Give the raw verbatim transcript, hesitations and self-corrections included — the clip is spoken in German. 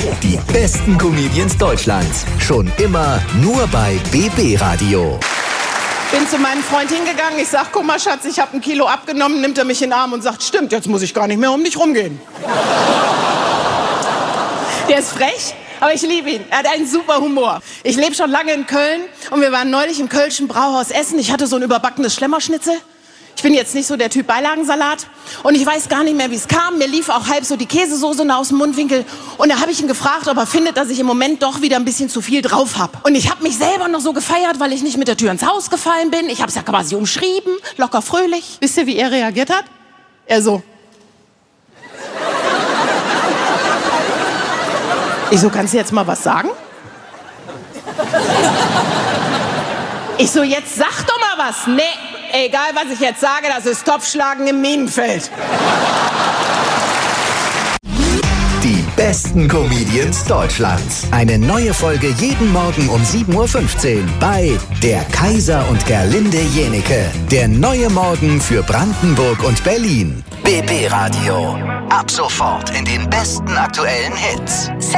Die besten Comedians Deutschlands. Schon immer nur bei B B Radio. Bin zu meinem Freund hingegangen, ich sag, guck mal Schatz, ich habe ein Kilo abgenommen, nimmt er mich in den Arm und sagt, stimmt, jetzt muss ich gar nicht mehr um dich rumgehen. Der ist frech, aber ich liebe ihn. Er hat einen super Humor. Ich lebe schon lange in Köln und wir waren neulich im Kölschen Brauhaus essen. Ich hatte so ein überbackenes Schlemmerschnitzel. Ich bin jetzt nicht so der Typ Beilagensalat. Und ich weiß gar nicht mehr, wie es kam. Mir lief auch halb so die Käsesoße aus dem Mundwinkel. Und da habe ich ihn gefragt, ob er findet, dass ich im Moment doch wieder ein bisschen zu viel drauf habe. Und ich habe mich selber noch so gefeiert, weil ich nicht mit der Tür ins Haus gefallen bin. Ich habe es ja quasi umschrieben, locker fröhlich. Wisst ihr, wie er reagiert hat? Er so. Ich so, kannst du jetzt mal was sagen? Ich so, jetzt sag doch mal was. Nee, egal was ich jetzt sage, das ist Topfschlagen im Minenfeld. Die besten Comedians Deutschlands. Eine neue Folge jeden Morgen um sieben Uhr fünfzehn bei Der Kaiser und Gerlinde Jenieke. Der neue Morgen für Brandenburg und Berlin. B B Radio. Ab sofort in den besten aktuellen Hits.